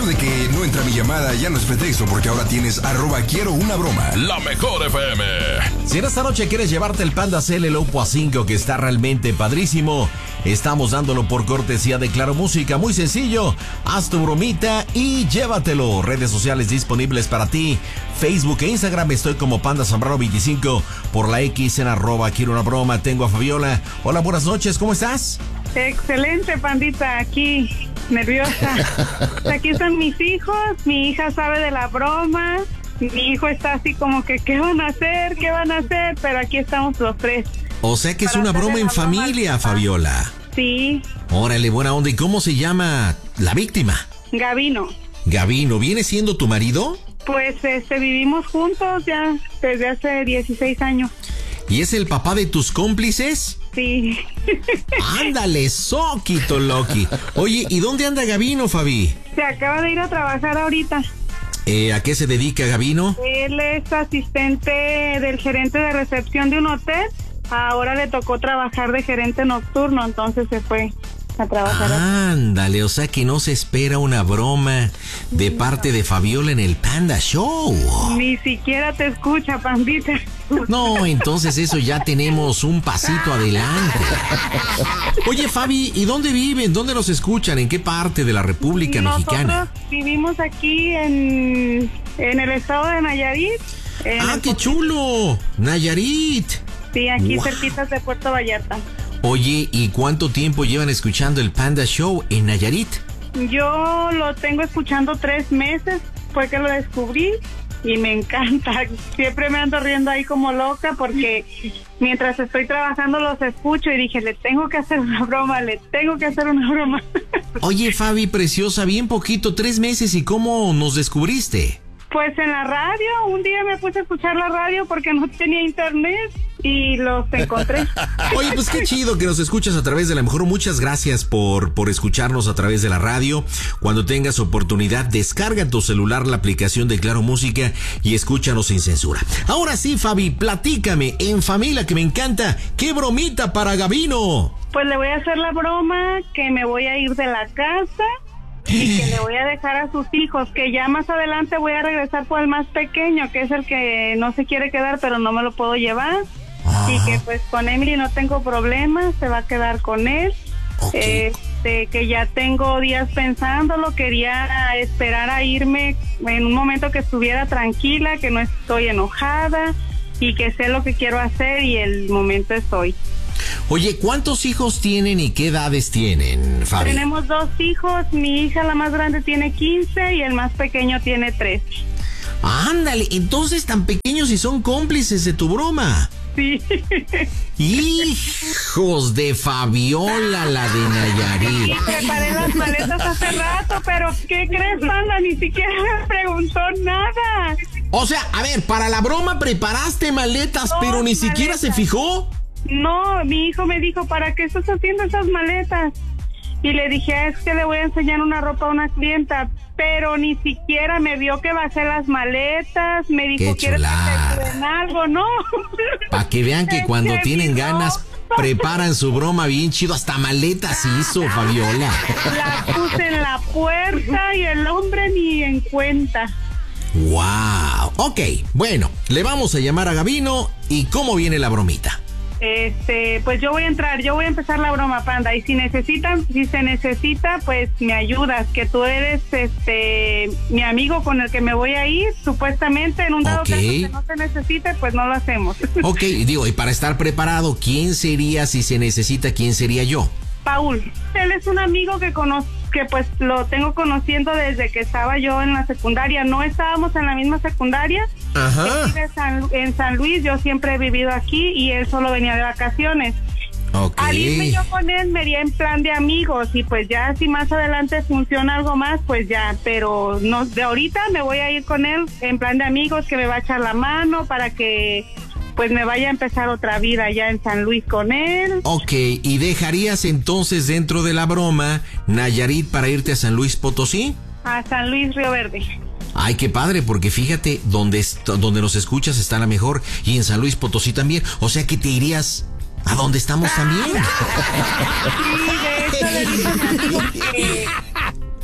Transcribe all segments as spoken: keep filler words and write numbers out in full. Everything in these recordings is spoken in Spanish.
Eso de que no entra mi llamada ya no es pretexto, porque ahora tienes arroba quiero una broma. La mejor F M. Si en esta noche quieres llevarte el Panda C L Lopo A cinco, que está realmente padrísimo, estamos dándolo por cortesía de Claro Música. Muy sencillo, haz tu bromita y llévatelo. Redes sociales disponibles para ti: Facebook e Instagram estoy como Panda Zambrano veinticinco, por la X en arroba quiero una broma. Tengo a Fabiola. Hola, buenas noches, ¿cómo estás? Excelente, Pandita, aquí nerviosa. Aquí están mis hijos, mi hija sabe de la broma, mi hijo está así como que ¿qué van a hacer? ¿Qué van a hacer? Pero aquí estamos los tres. O sea que es una broma en familia, Fabiola. Sí. Órale, buena onda. ¿Y cómo se llama la víctima? Gavino. Gavino, ¿viene siendo tu marido? Pues este, vivimos juntos ya desde hace dieciséis años. ¿Y es el papá de tus cómplices? Sí. Ándale, soquito Loki. Oye, ¿y dónde anda Gavino, Fabi? Se acaba de ir a trabajar ahorita. Eh, ¿A qué se dedica Gavino? Él es asistente del gerente de recepción de un hotel. Ahora le tocó trabajar de gerente nocturno, entonces se fue a trabajar. Ándale, o sea que no se espera una broma de parte de Fabiola en el Panda Show. Ni siquiera te escucha, Pandita. No, entonces eso ya tenemos un pasito adelante. Oye, Fabi, ¿y dónde viven? ¿Dónde nos escuchan? ¿En qué parte de la República Nosotros Mexicana? Vivimos aquí en, en el estado de Nayarit. ¡Ah, qué chulo! Nayarit. Sí, aquí wow. cerquitas de Puerto Vallarta. Oye, ¿y cuánto tiempo llevan escuchando el Panda Show en Nayarit? Yo lo tengo escuchando tres meses, fue que lo descubrí y me encanta. Siempre me ando riendo ahí como loca porque mientras estoy trabajando los escucho y dije, le tengo que hacer una broma, le tengo que hacer una broma. Oye, Fabi, preciosa, bien poquito, tres meses, ¿y cómo nos descubriste? Pues en la radio, un día me puse a escuchar la radio porque no tenía internet y los encontré. Oye, pues qué chido que nos escuchas a través de la mejor. Muchas gracias por, por escucharnos a través de la radio. Cuando tengas oportunidad, descarga en tu celular la aplicación de Claro Música y escúchanos sin censura. Ahora sí, Fabi, platícame, en familia, que me encanta, ¿qué bromita para Gavino? Pues le voy a hacer la broma que me voy a ir de la casa y que le voy a dejar a sus hijos, que ya más adelante voy a regresar por el más pequeño, que es el que no se quiere quedar, pero no me lo puedo llevar. Ajá. Y que pues con Emily no tengo problemas, se va a quedar con él. Okay. Este, que ya tengo días pensándolo, quería esperar a irme en un momento que estuviera tranquila, que no estoy enojada y que sé lo que quiero hacer y el momento es hoy. Oye, ¿cuántos hijos tienen y qué edades tienen, Fabi? Tenemos dos hijos, mi hija la más grande tiene quince y el más pequeño tiene trece. Ándale, entonces tan pequeños y son cómplices de tu broma. Sí. Hijos de Fabiola, la de Nayarit. Sí, preparé las maletas hace rato, pero ¿qué crees, Panda? Ni siquiera me preguntó nada. O sea, a ver, para la broma preparaste maletas, no, pero ni maletas. Siquiera se fijó. No, mi hijo me dijo, ¿para qué estás haciendo esas maletas? Y le dije, es que le voy a enseñar una ropa a una clienta, pero ni siquiera me vio que bajé las maletas, me dijo, ¿quieres que te ayude en algo? No. Para que vean que cuando tienen ganas, preparan su broma bien chido, hasta maletas hizo Fabiola. La puse en la puerta y el hombre ni en cuenta. Wow, ok, bueno, le vamos a llamar a Gavino. ¿Y cómo viene la bromita? Este, pues yo voy a entrar, yo voy a empezar la broma, Panda, y si necesitan, si se necesita, pues me ayudas, que tú eres, este, mi amigo con el que me voy a ir, supuestamente, en un dado okay. caso que no se necesite, pues no lo hacemos. Ok, digo, y para estar preparado, ¿quién sería, si se necesita, quién sería yo? Paul, él es un amigo que conozco, que pues lo tengo conociendo desde que estaba yo en la secundaria. No estábamos en la misma secundaria. Ajá. Él vive San, en San Luis, yo siempre he vivido aquí y él solo venía de vacaciones. Okay. Al irme yo con él me iría en plan de amigos y pues ya si más adelante funciona algo más, pues ya, pero no, de ahorita me voy a ir con él en plan de amigos, que me va a echar la mano para que pues me vaya a empezar otra vida allá en San Luis con él. Ok, ¿y dejarías entonces dentro de la broma Nayarit para irte a San Luis Potosí? A San Luis Río Verde. Ay, qué padre, porque fíjate, donde, donde nos escuchas está la mejor, y en San Luis Potosí también, o sea que te irías a donde estamos también. Sí, de hecho le dije a mi amigo que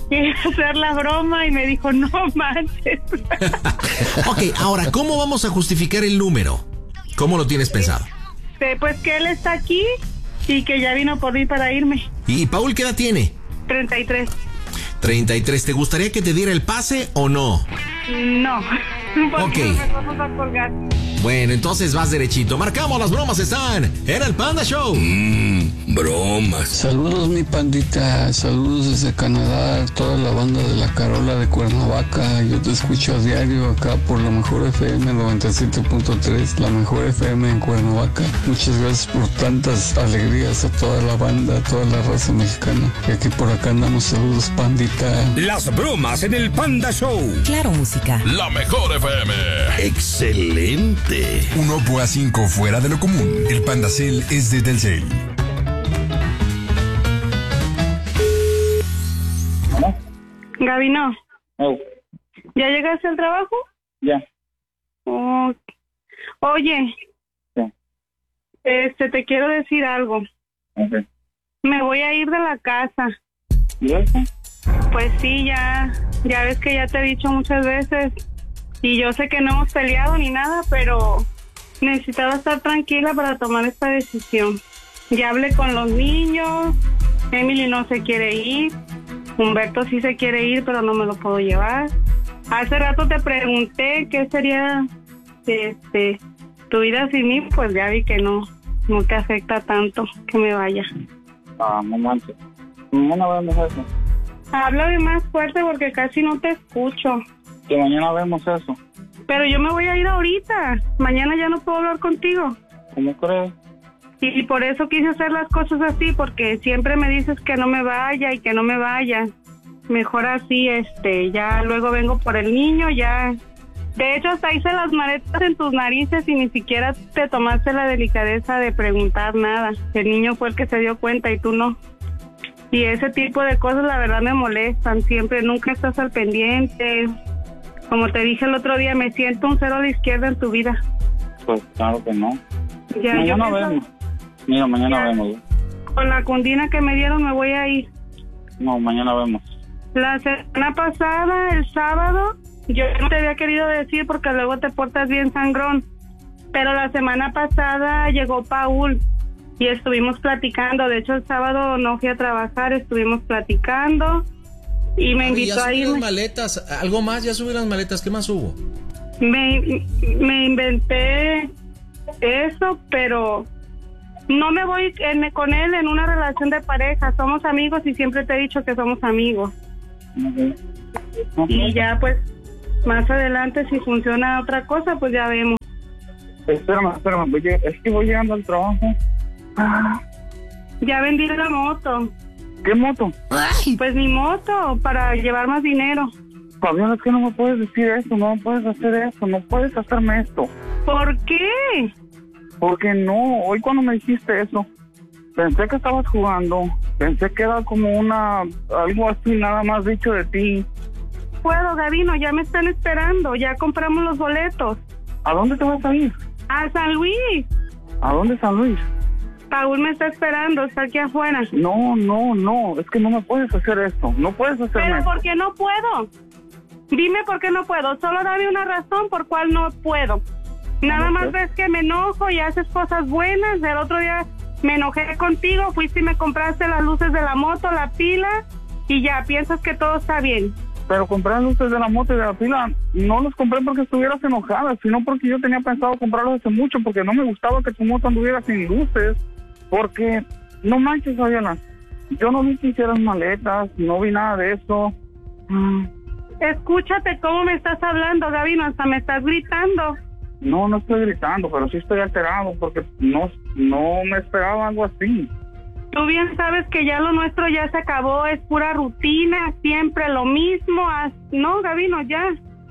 quería hacer la broma y me dijo, no manches. Ok, ahora, ¿cómo vamos a justificar el número? ¿Cómo lo tienes pensado? Este, pues que él está aquí y que ya vino por mí para irme. ¿Y Paul qué edad tiene? treinta y tres. treinta y tres. ¿Te gustaría que te diera el pase o no? No. Porque Ok. mejor nos va a colgar. Bueno, entonces vas derechito. Marcamos, las bromas están en el Panda Show. Mmm, bromas. Saludos mi pandita, saludos desde Canadá, toda la banda de La Carola de Cuernavaca. Yo te escucho a diario acá por la mejor F M noventa y siete punto tres, la mejor F M en Cuernavaca. Muchas gracias por tantas alegrías a toda la banda, a toda la raza mexicana. Y aquí por acá andamos, saludos pandita. Las bromas en el Panda Show. Claro, música. La mejor F M. Excelente. Un Oppo A cinco fuera de lo común. El Panda Cell es de Telcel. Gabino, Oh, ¿ya llegaste al trabajo? ya. Oh, oye, Sí. este, te quiero decir algo. Ok. Me voy a ir de la casa. ¿Y eso? Pues sí, ya, ya ves que ya te he dicho muchas veces. Y yo sé que no hemos peleado ni nada, pero necesitaba estar tranquila para tomar esta decisión. Ya hablé con los niños, Emily no se quiere ir, Humberto sí se quiere ir, pero no me lo puedo llevar. Hace rato te pregunté qué sería este tu vida sin mí, pues ya vi que no, no te afecta tanto que me vaya. Ah, no manches. Mañana vemos eso. Háblame más fuerte porque casi no te escucho. Que mañana vemos eso. Pero yo me voy a ir ahorita. Mañana ya no puedo hablar contigo. ¿Cómo crees? Y por eso quise hacer las cosas así, porque siempre me dices que no me vaya y que no me vaya. Mejor así, este, ya luego vengo por el niño, ya. De hecho, hasta hice las maletas en tus narices y ni siquiera te tomaste la delicadeza de preguntar nada. El niño fue el que se dio cuenta y tú no. Y ese tipo de cosas, la verdad, me molestan. Siempre, nunca estás al pendiente. Como te dije el otro día, me siento un cero a la izquierda en tu vida. Pues claro que no. Ya, yo mañana pienso- vemos. Mira, mañana Ya. vemos. Con la cundina que me dieron me voy a ir. No, mañana vemos. La semana pasada, el sábado, yo no te había querido decir porque luego te portas bien sangrón, pero la semana pasada llegó Paul y estuvimos platicando. De hecho, el sábado no fui a trabajar, estuvimos platicando y me Oye, invitó ya a subí las irme. maletas, algo más, ya subí las maletas, ¿qué más hubo? Me, me inventé eso, pero no me voy en- con él en una relación de pareja. Somos amigos y siempre te he dicho que somos amigos. Ok. Ok. Y ya pues más adelante si funciona otra cosa pues ya vemos. Espérame, espérame. voy lleg- es que voy llegando al trabajo. Ah, Ya vendí la moto. ¿qué moto? Pues mi moto para llevar más dinero. Fabián, es que no me puedes decir eso. No me puedes hacer eso. No puedes hacerme esto. ¿Por qué? Porque no, hoy cuando me dijiste eso, pensé que estabas jugando, pensé que era como una, algo así nada más dicho de ti. Puedo, Gabino, ya me están esperando, ya compramos los boletos. ¿A dónde te vas a ir? A San Luis. ¿A dónde, San Luis? Paul me está esperando, está aquí afuera. No, no, no, es que no me puedes hacer esto, no puedes hacerme Pero esto. ¿por qué no puedo? Dime por qué no puedo, solo dame una razón por cuál no puedo. Nada más ves que me enojo y haces cosas buenas. El otro día me enojé contigo, fuiste y me compraste las luces de la moto, la pila y ya piensas que todo está bien. Pero comprar luces de la moto y de la pila, no los compré porque estuvieras enojada, sino porque yo tenía pensado comprarlos hace mucho, porque no me gustaba que tu moto anduviera sin luces, porque, no manches, Fabiana, yo no vi que hicieras maletas, no vi nada de eso. Mm, Escúchate cómo me estás hablando, Gabino, hasta me estás gritando. No, no estoy gritando, pero sí estoy alterado, porque no, no me esperaba algo así. Tú bien sabes que ya lo nuestro ya se acabó, es pura rutina, siempre lo mismo. haz- No, Gabino, ya.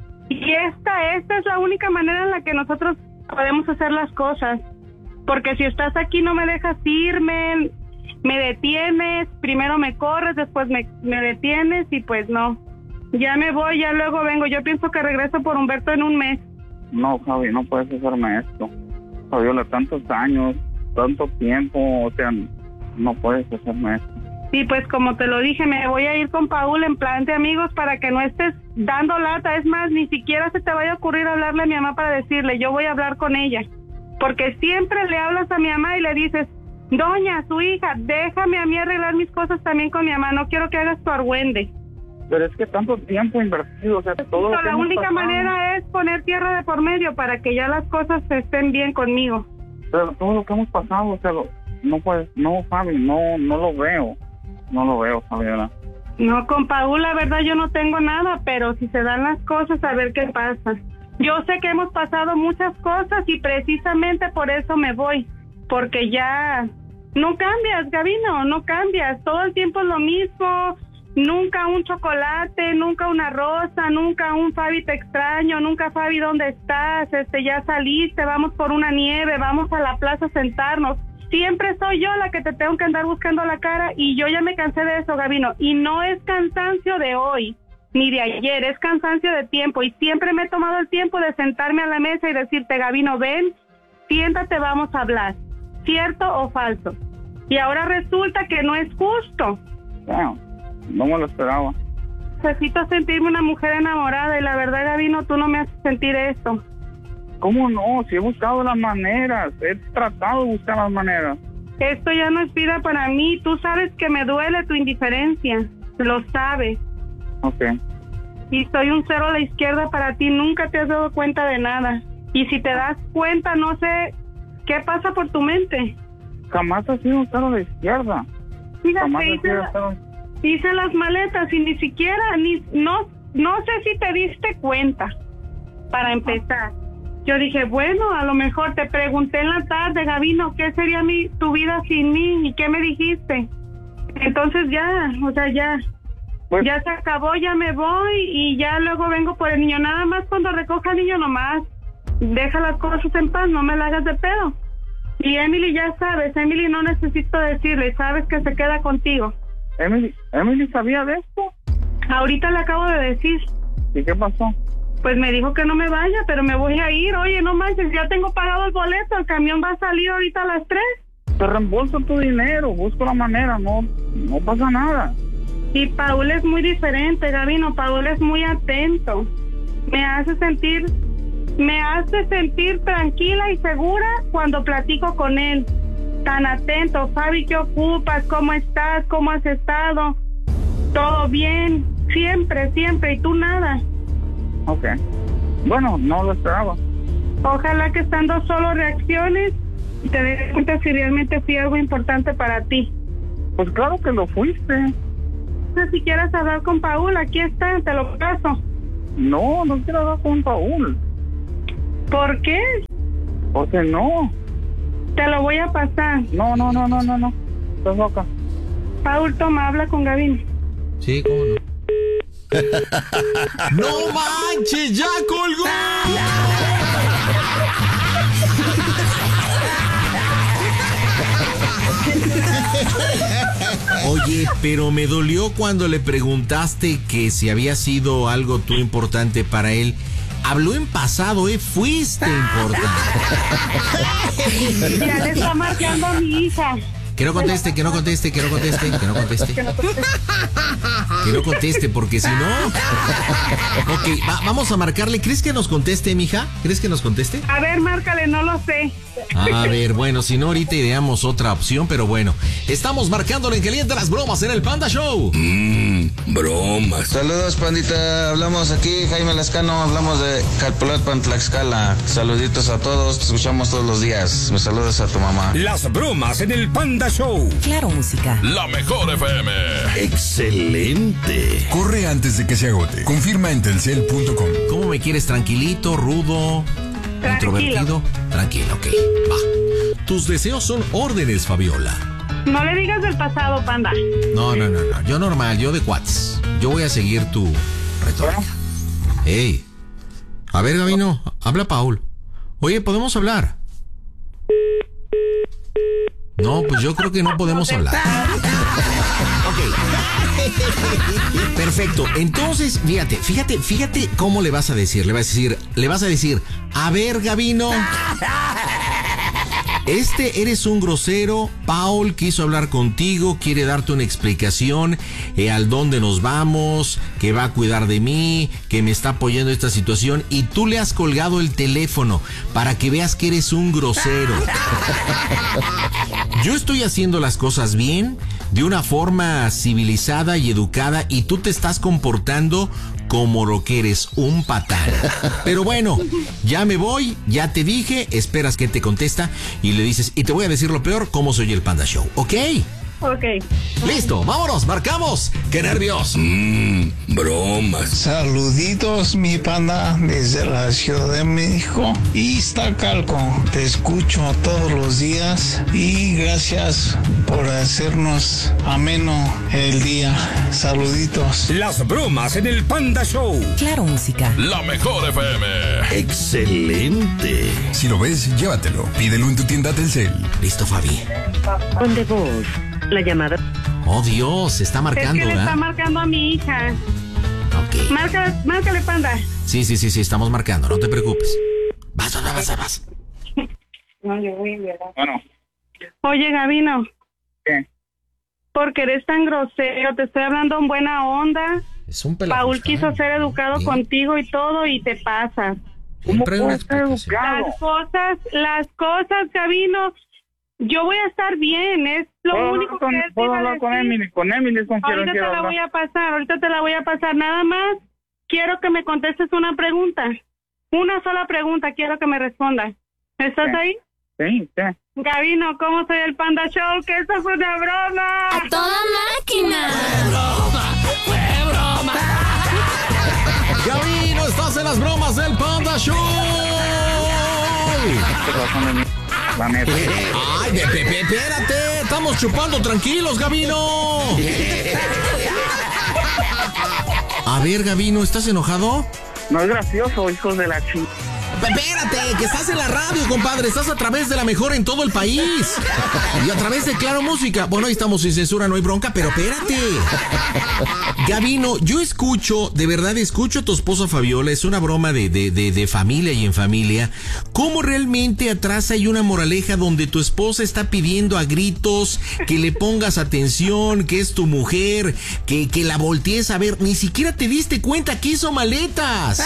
Y esta, esta es la única manera en la que nosotros podemos hacer las cosas. Porque si estás aquí no me dejas irme, me detienes, primero me corres, después me, me detienes y pues no. Ya me voy, ya luego vengo. Yo pienso que regreso por Humberto en un mes. No, Javi, no puedes hacerme esto. Fabiola, tantos años, tanto tiempo, o sea, no puedes hacerme esto. Y pues como te lo dije, me voy a ir con Paul en plan de amigos para que no estés dando lata. Es más, ni siquiera se te vaya a ocurrir hablarle a mi mamá para decirle, yo voy a hablar con ella. Porque siempre le hablas a mi mamá y le dices, doña, su hija, déjame a mí arreglar mis cosas también con mi mamá, no quiero que hagas tu argüende. Pero es que tanto tiempo invertido, o sea, todo lo que La única pasado, manera es poner tierra de por medio para que ya las cosas estén bien conmigo. Pero todo lo que hemos pasado, o sea, lo, no puedes, no, Fabi, no, no lo veo, no lo veo, Fabiola. No, con Paul, la verdad yo no tengo nada, pero si se dan las cosas, a ver qué pasa. Yo sé que hemos pasado muchas cosas y precisamente por eso me voy, porque ya no cambias, Gabino, no cambias, todo el tiempo es lo mismo. Nunca un chocolate, nunca una rosa, nunca un Fabi te extraño, nunca Fabi ¿dónde estás? Este, ya saliste, vamos por una nieve, vamos a la plaza a sentarnos. Siempre soy yo la que te tengo que andar buscando la cara y yo ya me cansé de eso, Gabino. Y no es cansancio de hoy, ni de ayer, es cansancio de tiempo. Y siempre me he tomado el tiempo de sentarme a la mesa y decirte, Gabino, ven, siéntate, vamos a hablar. ¿Cierto o falso? Y ahora resulta que no es justo. Wow. No me lo esperaba. Necesito sentirme una mujer enamorada y la verdad, Gabino, tú no me haces sentir esto. ¿Cómo no? Si he buscado las maneras, he tratado de buscar las maneras. Esto ya no es vida para mí, tú sabes que me duele tu indiferencia, lo sabes. Ok. Y soy un cero a la izquierda para ti, nunca te has dado cuenta de nada. Y si te das cuenta, no sé qué pasa por tu mente. Jamás ha sido un cero a la izquierda. Fíjate, Jamás ha hice, sido la- cero. hice las maletas y ni siquiera, ni no, no sé si te diste cuenta, para empezar. Yo dije, bueno, a lo mejor te pregunté en la tarde, Gabino, ¿qué sería mi, tu vida sin mí? ¿Y qué me dijiste? Entonces ya, o sea, ya, Pues, ya se acabó, ya me voy y ya luego vengo por el niño. Nada más cuando recoja al niño nomás, deja las cosas en paz, no me la hagas de pedo. Y Emily, ya sabes, Emily no necesito decirle, sabes que se queda contigo. Emily, Emily sabía de esto. Ahorita le acabo de decir. ¿Y qué pasó? Pues me dijo que no me vaya, pero me voy a ir. Oye, no manches, ya tengo pagado el boleto, el camión va a salir ahorita a las tres. Te reembolso tu dinero, busco la manera, no, no pasa nada. Y Paul es muy diferente, Gabino, Paul es muy atento. Me hace sentir, me hace sentir tranquila y segura cuando platico con él. Tan atento, Fabi, ¿qué ocupas? ¿Cómo estás? ¿Cómo has estado? ¿Todo bien? Siempre, siempre, y tú nada. Ok. Bueno, no lo esperaba. Ojalá que estando solo reacciones y te des cuenta si realmente fui algo importante para ti. Pues claro que lo fuiste. No sé si quieras hablar con Paul, aquí está, te lo paso. No, no quiero hablar con Paul. ¿Por qué? Porque no. Te lo voy a pasar. No, no, no, no, no, no. Estás loca. Paul, toma, habla con Gabino. Sí, cómo no. ¡No manches! ¡Ya colgó! Oye, pero me dolió cuando le preguntaste que si había sido algo tú importante para él. Habló en pasado, ¿eh? Fuiste importante. Ya le está marcando a mi hija. Que no conteste, que no conteste, que no conteste, que no conteste. Que no conteste, porque si no... Ok, va- vamos a marcarle. ¿Crees que nos conteste, mija? ¿Crees que nos conteste? A ver, márcale, no lo sé. A ver, bueno, si no, ahorita ideamos otra opción, pero bueno. Estamos marcándole en caliente las bromas en el Panda Show. Mmm, bromas. Saludos, pandita. Hablamos aquí, Jaime Lascano. Hablamos de Calpulalpan, Tlaxcala. Saluditos a todos. Te escuchamos todos los días. Me saludas a tu mamá. Las bromas en el Panda Show. Claro, música. La mejor F M. Excelente. Corre antes de que se agote. Confirma en telcel punto com. ¿Cómo me quieres? ¿Tranquilito, rudo, Tranquilo. introvertido? Tranquilo, ok, va. Tus deseos son órdenes, Fabiola. No le digas del pasado, panda. No, no, no, no. Yo normal, yo de cuates. Yo voy a seguir tu retórica. Ey. A ver, Gabino, habla Paul. Oye, ¿podemos hablar? No, pues yo creo que no podemos hablar. Ok. Perfecto. Entonces, fíjate, fíjate, fíjate cómo le vas a decir. Le vas a decir, le vas a decir, a ver, Gabino. Este, eres un grosero. Paul quiso hablar contigo, quiere darte una explicación eh, al dónde nos vamos, que va a cuidar de mí, que me está apoyando en esta situación, y tú le has colgado el teléfono para que veas que eres un grosero. Yo estoy haciendo las cosas bien, de una forma civilizada y educada, y tú te estás comportando como lo que eres, un patán. Pero bueno, ya me voy, ya te dije, esperas que te contesta y le dices, y te voy a decir lo peor, cómo soy el Panda Show, ¿ok? Ok. Listo, vámonos, marcamos. ¡Qué nervios! Mmm, bromas. Saluditos, mi panda, desde la Ciudad de México, Iztacalco. Te escucho todos los días y gracias por hacernos ameno el día. Saluditos. Las bromas en el Panda Show. Claro Música. La mejor F M. ¡Excelente! Si lo ves, llévatelo. Pídelo en tu tienda Telcel. Listo, Fabi. Con de voz. La llamada. Oh, Dios, está marcando, Es que le ¿verdad? está marcando a mi hija. Ok. Márcale, márcale, Panda. Sí, sí, sí, sí, estamos marcando, no te preocupes. Vas, vas, vas, vas. No, yo voy a ver. Bueno, Oye, Gabino. ¿qué? Porque eres tan grosero, te estoy hablando en buena onda. Es un pelado. Paul quiso ser educado Bien. contigo y todo, y te pasas. ¿Cómo Siempre puedo una estar explicación. educado? Las cosas, las cosas, Gabino, yo voy a estar bien, es lo ¿Puedo único hablar con, que él te ¿puedo iba a hablar con decir. Emily? Con Emily es con quien Ahorita te quiero la hablar. voy a pasar, ahorita te la voy a pasar. Nada más quiero que me contestes una pregunta. Una sola pregunta quiero que me respondas. ¿Estás Sí. ahí? Sí, sí. Gabino, ¿cómo soy el Panda Show? ¡Que esto fue una broma! ¡A toda máquina! Gabino, estás en las bromas del Panda Show. Tienes razón en mí, la neta. Ay, pe, pe, pe, espérate, estamos chupando tranquilos, Gabino. A ver, Gabino, ¿estás enojado? No es gracioso, hijos de la chingada. Espérate, que estás en la radio, compadre. Estás a través de la mejor en todo el país. Y a través de Claro Música. Bueno, ahí estamos sin censura, no hay bronca, pero espérate. Gabino, yo escucho, de verdad escucho a tu esposa Fabiola. Es una broma de, de, de, de familia y en familia. ¿Cómo realmente atrás hay una moraleja donde tu esposa está pidiendo a gritos que le pongas atención, que es tu mujer, que, que la voltees a ver? Ni siquiera te diste cuenta que hizo maletas.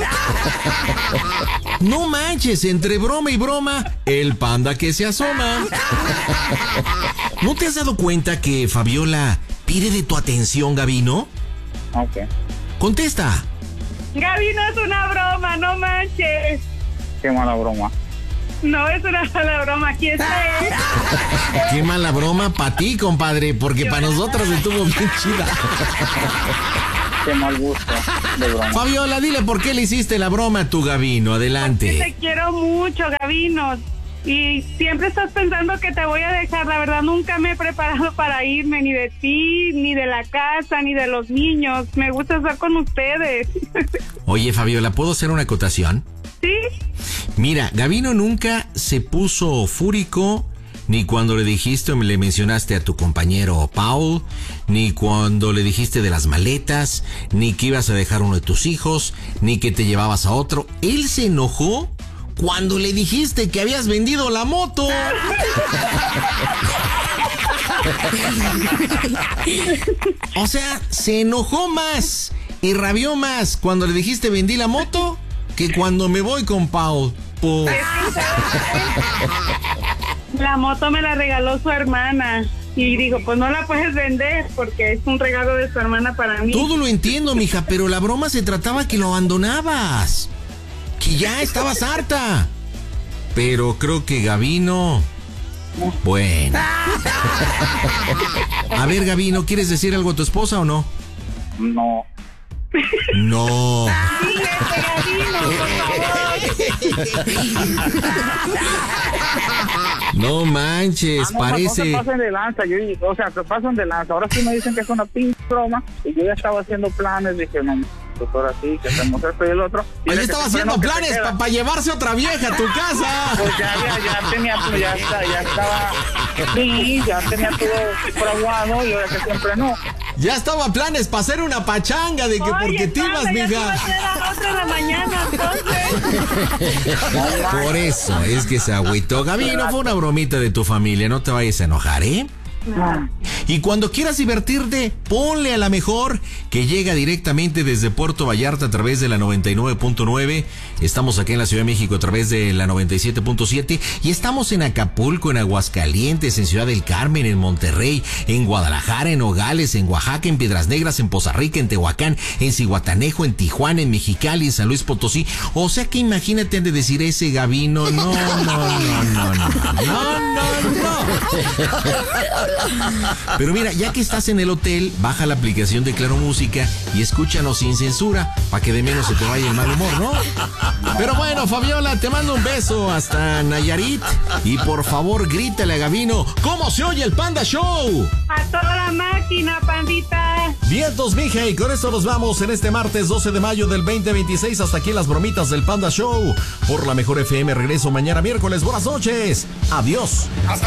No manches, entre broma y broma, el panda que se asoma. ¿No te has dado cuenta que Fabiola pide de tu atención, Gabino? Ok. Contesta. Gabino, es una broma, no manches. Qué mala broma. No es una mala broma, aquí está él. Qué mala broma para ti, compadre, porque para nosotros estuvo bien chida. Qué mal gusto de broma. Fabiola, dile por qué le hiciste la broma a tu Gabino. Te Adelante. quiero mucho, Gabino. Y siempre estás pensando que te voy a dejar. La verdad, nunca me he preparado para irme, ni de ti, ni de la casa, ni de los niños. Me gusta estar con ustedes. Oye, Fabiola, ¿puedo hacer una acotación? ¿Sí? Mira, Gabino nunca se puso fúrico, ni cuando le dijiste o le mencionaste a tu compañero Paul, ni cuando le dijiste de las maletas, ni que ibas a dejar uno de tus hijos, ni que te llevabas a otro. Él se enojó cuando le dijiste que habías vendido la moto. O sea, se enojó más y rabió más cuando le dijiste vendí la moto que cuando me voy con Paul. Po. La moto me la regaló su hermana. Y digo, pues no la puedes vender porque es un regalo de su hermana para mí. Todo lo entiendo, mija, pero la broma se trataba que lo abandonabas. Que ya estabas harta. Pero creo que Gabino... Bueno. A ver, Gabino, ¿quieres decir algo a tu esposa o no? No. No. No manches, Ah, no, parece... No se pasen de lanza, yo, o sea, se pasan de lanza. Ahora sí me dicen que es una pinche broma y yo ya estaba haciendo planes, dije, no. pues ahora sí, que hacemos esto y el otro. Y Ahí de que estaba siempre haciendo no, que planes te para queda. llevarse otra vieja a tu casa. Pues ya, ya, ya tenía, pues ya, está, ya estaba, sí, ya tenía todo fraguado y ahora que siempre no. Ya estaba planes para hacer una pachanga de que Oye, porque te ibas, panda, ya te mija. va a ser a las ocho de la mañana, entonces. Por eso es que se agüitó. Gabino, fue una bromita de tu familia, no te vayas a enojar, ¿eh? Y cuando quieras divertirte, ponle a la mejor, que llega directamente desde Puerto Vallarta a través de la noventa y nueve punto nueve. Estamos aquí en la Ciudad de México a través de la noventa y siete punto siete. Y estamos en Acapulco, en Aguascalientes, en Ciudad del Carmen, en Monterrey, en Guadalajara, en Nogales, en Oaxaca, en Piedras Negras, en Poza Rica, en Tehuacán, en Zihuatanejo, en Tijuana, en Mexicali, en San Luis Potosí. O sea que imagínate, han de decir ese Gabino. No, no, no, no, no, no, no, no. Pero mira, ya que estás en el hotel, baja la aplicación de Claro Música y escúchanos sin censura, para que de menos se te vaya el mal humor, ¿no? Pero bueno, Fabiola, te mando un beso hasta Nayarit. Y por favor, grítale a Gabino, ¿cómo se oye el Panda Show? A toda la máquina, pandita. Vientos, mija, y con esto nos vamos en este martes doce de mayo del veinte veintiséis. Hasta aquí las bromitas del Panda Show. Por la Mejor F M, regreso mañana miércoles. Buenas noches. Adiós. Hasta